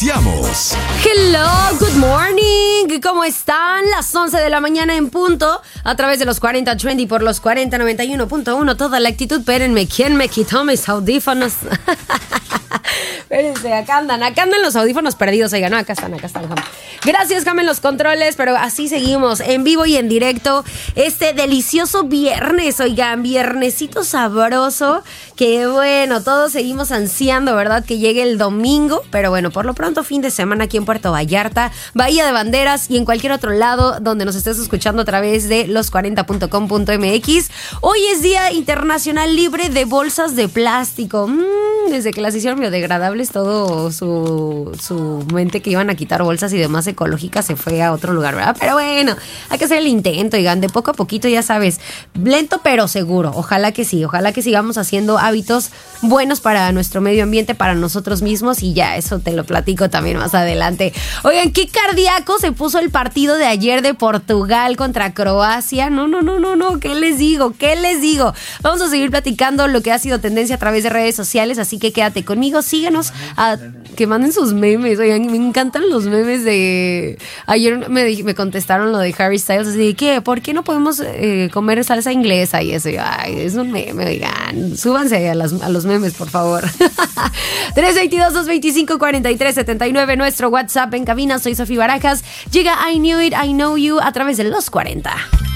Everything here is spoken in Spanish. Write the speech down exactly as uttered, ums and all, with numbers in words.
Hello, good morning. ¿Cómo están? Las once de la mañana en punto. A través de los cuarenta Trendy por los cuarenta noventa y uno punto uno. Toda la actitud. Espérenme, ¿quién me quitó mis audífonos? Espérense, acá andan. Acá andan los audífonos perdidos. Oigan, no, acá están, acá están. Gracias, Jam, en los controles. Pero así seguimos, en vivo y en directo. Este delicioso viernes. Oigan, viernesito sabroso. Que bueno, todos seguimos ansiando, ¿verdad? Que llegue el domingo. Pero bueno, por lo pronto, fin de semana aquí en Puerto Vallarta, Bahía de Banderas y en cualquier otro lado donde nos estés escuchando a través de los cuarenta punto com punto m x. Hoy es Día Internacional Libre de Bolsas de Plástico. Mm, desde que las hicieron biodegradables, todo su, su mente que iban a quitar bolsas y demás ecológicas se fue a otro lugar, ¿verdad? Pero bueno, hay que hacer el intento, oigan, de poco a poquito, ya sabes, lento pero seguro. Ojalá que sí, ojalá que sigamos haciendo hábitos buenos para nuestro medio ambiente, para nosotros mismos, y ya eso te lo platico también más adelante. Oigan, qué cardíaco se puso el partido de ayer de Portugal contra Croacia. No, no, no, no, no, ¿qué les digo? ¿Qué les digo? Vamos a seguir platicando lo que ha sido tendencia a través de redes sociales, así que quédate conmigo, síguenos, a que manden sus memes. Oigan, me encantan los memes de... Ayer me, me contestaron lo de Harry Styles, así de, ¿qué? ¿Por qué no podemos eh, comer salsa inglesa y eso? Y, ay, es un meme, oigan, súbanse a, las, a los memes, por favor. tres veintidós, dos veinticinco, cuarenta y tres setenta y nueve, nuestro WhatsApp en cabina. Soy Sofía Barajas. Llega I Knew It, I Know You a través de los cuarenta.